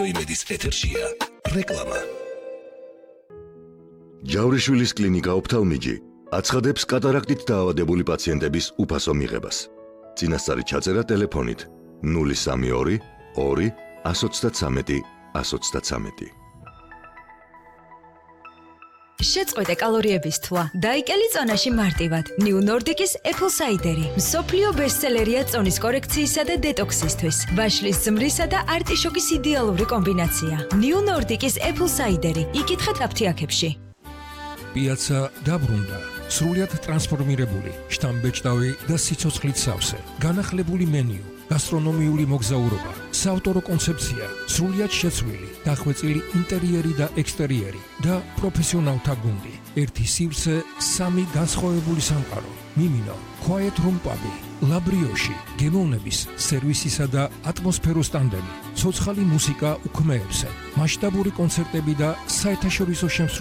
იმედის ეთერშია რეკლამა. ჯავრიშვილის კლინიკა ოფთალმიჯი აცხადებს კატარაქტით დაავადებული პაციენტების უფასო მიღებას. წინასწარი ჩაწერა ტელეფონით 032 2 133 133. შეწყვეტე კალორიების თვა. დაიკელი წონაში მარტივად. New Nordic-ის Apple Cider-ი. მსოფლიო ბესტსელერია წონის კორექციისა და დეტოქსისთვის. ვაშლის ზმრისა და არტიშოკის იდეალური კომბინაცია. New Nordic-ის Apple Cider-ი. იკითხეთ აფთიაქებში. პიაცა დაბრუნდა. სრულიად ტრანსფორმირებული, შთამბეჭდავი და სიცოცხლით სავსე. განახლებული მენიუ, გასტრონომიული მოგზაურობა, საავტორო კონცეფცია, სრულიად შეცვლილი, დახვეწილი ინტერიერი და ექსტერიერი და პროფესიონალთა გუნდი. ერთი სივრცე, სამი განსხვავებული სამყარო. მიმინო, Quiet Room Pub-ი, ლაბრიოში, გემოვნების, სერვისისა და ატმოსფეროს ტანდემი, ცოცხალი მუსიკა უქმეებზე, მასშტაბური კონცერტები და საერთაშორისო შემსრულებლები.